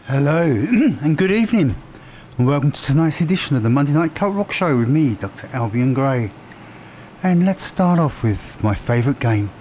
Hello and good evening, and welcome to tonight's edition of the Monday Night Cult Rock Show with me, Dr. Albion Gray. And let's start off with my favourite game,